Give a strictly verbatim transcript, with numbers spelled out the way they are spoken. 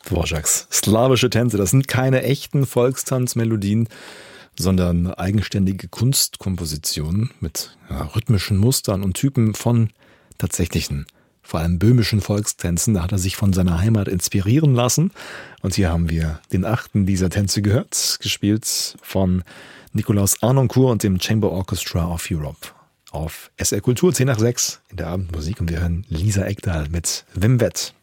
Dvořáks slawische Tänze, das sind keine echten Volkstanzmelodien, sondern eigenständige Kunstkompositionen mit ja, rhythmischen Mustern und Typen von tatsächlichen, vor allem böhmischen Volkstänzen. Da hat er sich von seiner Heimat inspirieren lassen. Und hier haben wir den achten dieser Tänze gehört, gespielt von Nikolaus Arnoncourt und dem Chamber Orchestra of Europe. Auf S R Kultur zehn nach sechs in der Abendmusik, und wir hören Lisa Ekdahl mit Wim Wett.